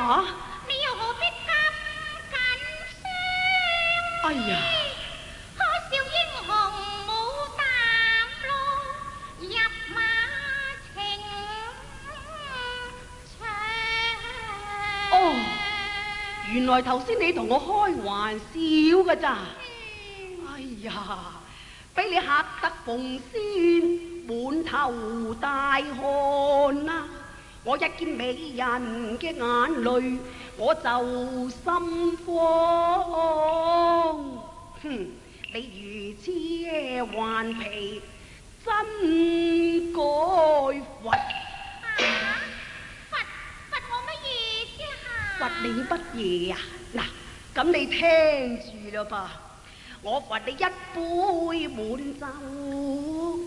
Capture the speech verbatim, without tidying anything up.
啊？ 你又何必咁緊張？ 哎呀！ 可笑英雄冇膽咯，入馬情長。 哦，原來頭先你同我開玩笑㗎咋？哎呀，俾你嚇得鳳仙滿頭大汗啊！我一見美人嘅眼淚，我就心慌。哼，你如此頑皮，真該罰。 啊！罰罰我乜嘢啫嚇？ 罰你乜嘢啊？嗱，咁你聽住啦噃，我罰你一杯滿酒。